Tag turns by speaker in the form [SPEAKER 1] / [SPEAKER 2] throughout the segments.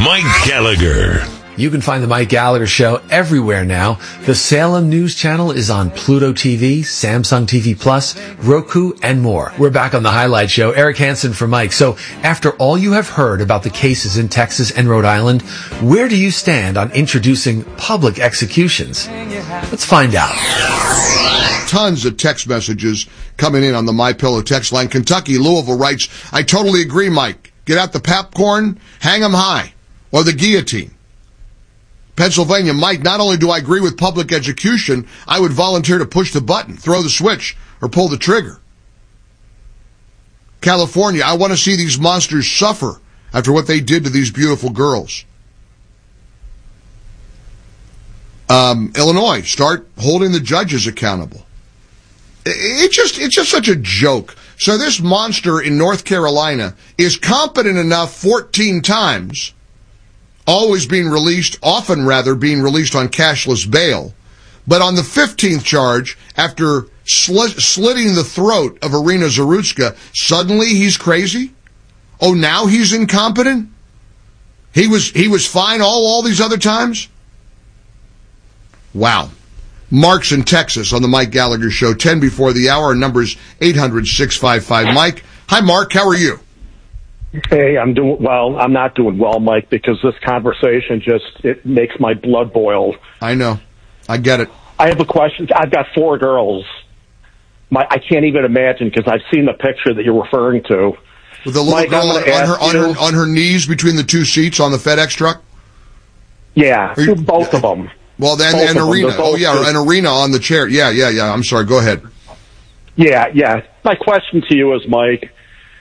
[SPEAKER 1] Mike Gallagher.
[SPEAKER 2] You can find the Mike Gallagher Show everywhere now. The Salem News Channel is on Pluto TV, Samsung TV Plus, Roku, and more. We're back on the Highlight Show. Eric Hansen for Mike. So, after all you have heard about the cases in Texas and Rhode Island, where do you stand on introducing public executions? Let's find out.
[SPEAKER 3] Tons of text messages coming in on the MyPillow text line. Kentucky, Louisville writes, I totally agree, Mike. Get out the popcorn, hang 'em high, or the guillotine. Pennsylvania, Mike, not only do I agree with public execution, I would volunteer to push the button, throw the switch, or pull the trigger. California, I want to see these monsters suffer after what they did to these beautiful girls. Illinois, start holding the judges accountable. It's just such a joke. So this monster in North Carolina is competent enough 14 times, often being released on cashless bail. But on the 15th charge, after slitting the throat of Irina Zarutska, suddenly he's crazy? Oh, now he's incompetent? He was fine all these other times? Wow. Mark's in Texas on the Mike Gallagher Show, 10 before the hour. Our number is 800-655-MIKE. Hi, Mark. How are you?
[SPEAKER 4] Hey, I'm doing well. I'm not doing well, Mike, because this conversation it makes my blood boil.
[SPEAKER 3] I know. I get it.
[SPEAKER 4] I have a question. I've got 4 girls. I can't even imagine, because I've seen the picture that you're referring to.
[SPEAKER 3] With the little
[SPEAKER 4] Mike,
[SPEAKER 3] girl on her knees between the 2 seats on the FedEx truck?
[SPEAKER 4] Yeah, both of them.
[SPEAKER 3] Well, then, and Irina. Oh, yeah, and Irina on the chair. Yeah. I'm sorry. Go ahead.
[SPEAKER 4] Yeah. My question to you is, Mike,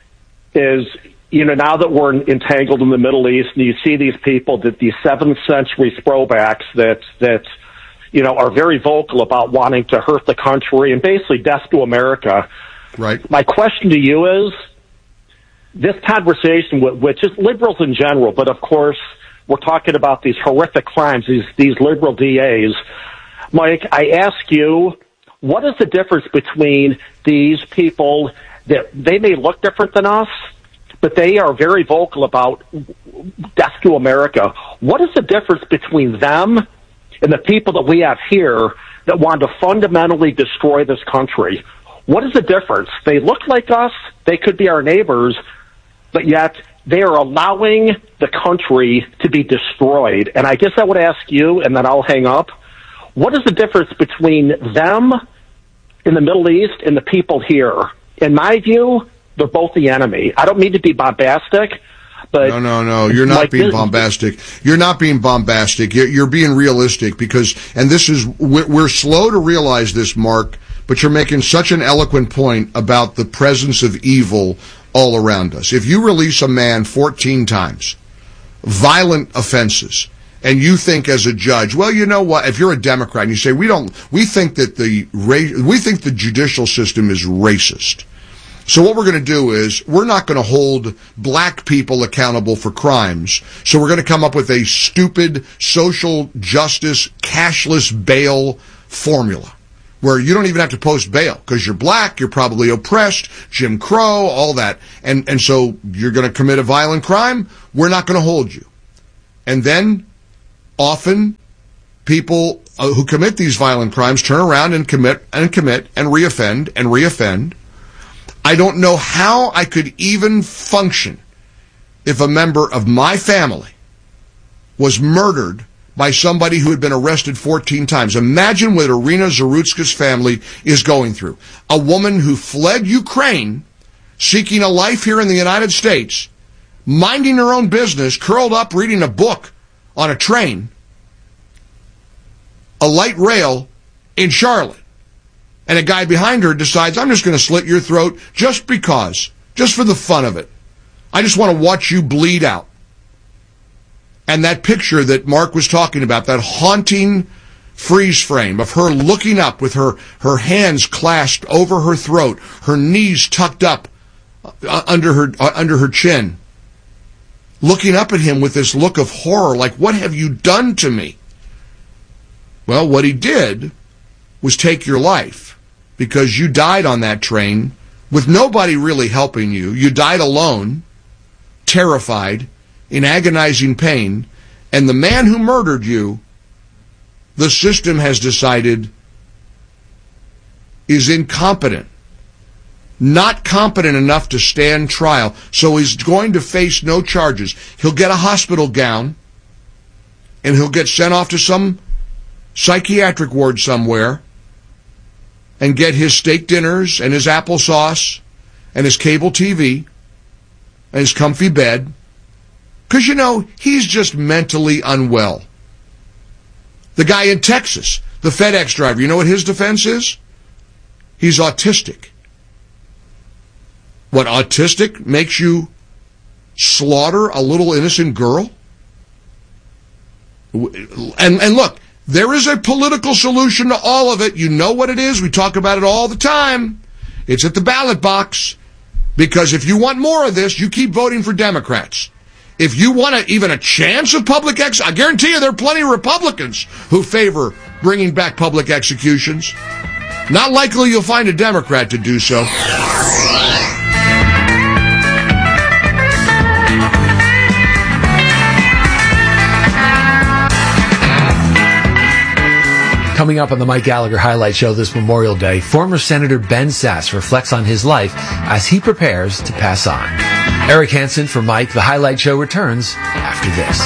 [SPEAKER 4] now that we're entangled in the Middle East, and you see these people, these 7th century throwbacks that are very vocal about wanting to hurt the country and basically death to America.
[SPEAKER 3] Right.
[SPEAKER 4] My question to you is, this conversation, which is liberals in general, but of course, we're talking about these horrific crimes, these liberal DAs. Mike, I ask you, what is the difference between these people that they may look different than us, but they are very vocal about death to America? What is the difference between them and the people that we have here that want to fundamentally destroy this country? What is the difference? They look like us, they could be our neighbors, but yet they are allowing the country to be destroyed. And I guess I would ask you, and then I'll hang up, what is the difference between them in the Middle East and the people here? In my view, they're both the enemy. I don't mean to be bombastic, but...
[SPEAKER 3] No, you're not being bombastic. You're not being bombastic. You're being realistic because, and we're slow to realize this, Mark, but you're making such an eloquent point about the presence of evil all around us. If you release a man 14 times, violent offenses, and you think as a judge, well, you know what? If you're a Democrat and you say we think the judicial system is racist. So what we're going to do is we're not going to hold black people accountable for crimes. So we're going to come up with a stupid social justice cashless bail formula, where you don't even have to post bail because you're black, you're probably oppressed, Jim Crow, all that. And so you're going to commit a violent crime, we're not going to hold you. And then often people who commit these violent crimes turn around and commit and reoffend. I don't know how I could even function if a member of my family was murdered by somebody who had been arrested 14 times. Imagine what Irina Zarutska's family is going through. A woman who fled Ukraine, seeking a life here in the United States, minding her own business, curled up reading a book on a train, a light rail in Charlotte. And a guy behind her decides, I'm just going to slit your throat just for the fun of it. I just want to watch you bleed out. And that picture that Mark was talking about, that haunting freeze frame of her looking up with her hands clasped over her throat, her knees tucked up under her chin, looking up at him with this look of horror, like, what have you done to me? Well, what he did was take your life, because you died on that train with nobody really helping you. You died alone, terrified, in agonizing pain, and the man who murdered you, the system has decided is incompetent, not competent enough to stand trial, so he's going to face no charges. He'll get a hospital gown, and he'll get sent off to some psychiatric ward somewhere and get his steak dinners and his applesauce and his cable TV and his comfy bed, because, he's just mentally unwell. The guy in Texas, the FedEx driver, you know what his defense is? He's autistic. What, autistic makes you slaughter a little innocent girl? And look, there is a political solution to all of it. You know what it is. We talk about it all the time. It's at the ballot box. Because if you want more of this, you keep voting for Democrats. If you want even a chance of public I guarantee you there are plenty of Republicans who favor bringing back public executions. Not likely you'll find a Democrat to do so.
[SPEAKER 2] Coming up on the Mike Gallagher Highlight Show this Memorial Day, former Senator Ben Sasse reflects on his life as he prepares to pass on. Eric Hansen for Mike. The Highlight Show returns after this.